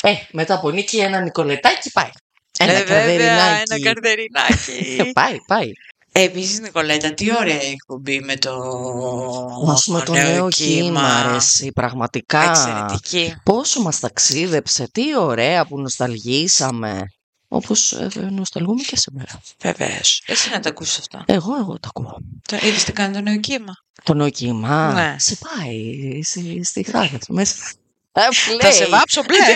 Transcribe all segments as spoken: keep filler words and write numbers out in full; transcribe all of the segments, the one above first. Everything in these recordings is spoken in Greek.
Ε, μετά από νίκη ένα Νικολετάκι πάει. Ένα Ε, βέβαια, καρδερινάκι. ένα καρδερινάκι. Πάει, πάει. Επίσης, Νικολέτα, τι ωραία εκπομπή με το, Ας με το νέο κύμα, αρέσει, πραγματικά. Εξαιρετική. Πόσο μας ταξίδεψε, τι ωραία που νοσταλγήσαμε. Όπως ε, νοσταλγούμε και σήμερα. Βεβαίως. Εσύ να τα ακούσεις αυτά. Εγώ, εγώ τα ακούω. Το, είδες τι κάνει το νέο κύμα. Το νέο κύμα, Ναι. σε πάει στη, στη χάρη μέσα. Θα σε βάψω μπλε.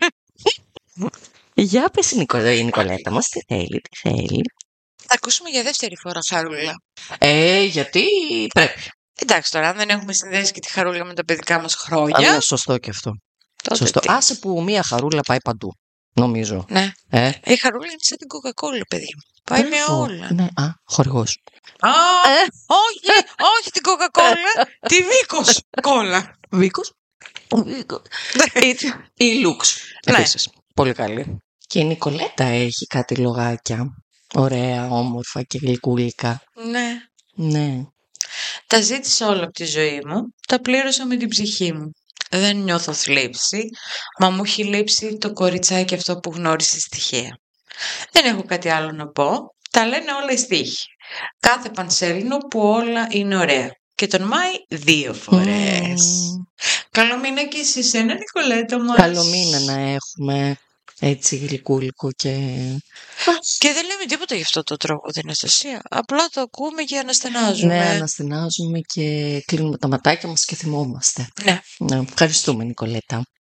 Για πες η Νικο- η Νικολέτα μας, τι θέλει, τι θέλει. Θα ακούσουμε για δεύτερη φορά Χαρούλα. Ε, γιατί πρέπει. Εντάξει τώρα, αν δεν έχουμε συνδέσει και τη Χαρούλα με τα παιδικά μας Αν χρόνια. είναι σωστό και αυτό. Τότε Σωστό. τι. Άσε που μία χαρούλα πάει παντού, νομίζω. Ναι. Ε, Η Χαρούλα είναι σαν την Coca-Cola, παιδί μου. Πάει με μπράβο. όλα. Ναι, α, χορηγός. Α, Ε. όχι, όχι την Coca-Cola, τη Βίκος κόλλα. Βίκος. Βίκος. Η- Η Λουξ. Ναι. Επίσης. Πολύ καλή. Και η Νικολέτα έχει κάτι λογάκια. Ωραία, όμορφα και γλυκούλικα. Ναι. Ναι. Τα ζήτησα όλα από τη ζωή μου, τα πλήρωσα με την ψυχή μου. Δεν νιώθω θλίψη, μα μου έχει λείψει το κοριτσάκι αυτό που γνώρισε στοιχεία. Δεν έχω κάτι άλλο να πω, τα λένε όλα οι στίχοι. Κάθε πανσέλινο που όλα είναι ωραία. Και τον Μάη δύο φορές. Mm. Καλό μήνα και σε σένα, Νικολέτα μας. Καλό μήνα να έχουμε έτσι γλυκούλικο και... Και δεν λέμε τίποτα γι' αυτό το τραγούδι, Αναστασία. Απλά το ακούμε και αναστενάζουμε. Ναι, αναστενάζουμε και κλείνουμε τα ματάκια μας και θυμόμαστε. Ναι. Ναι, ευχαριστούμε, Νικολέτα.